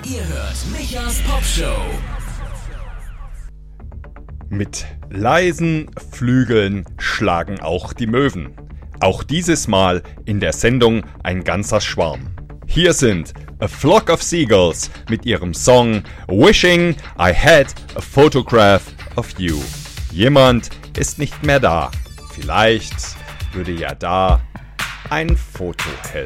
Ihr hört Michas Popshow. Mit leisen Flügeln schlagen auch die Möwen. Auch dieses Mal in der Sendung ein ganzer Schwarm. Hier sind A Flock of Seagulls mit ihrem Song Wishing I Had a Photograph of You. Jemand ist nicht mehr da. Vielleicht würde ja da ein Foto helfen.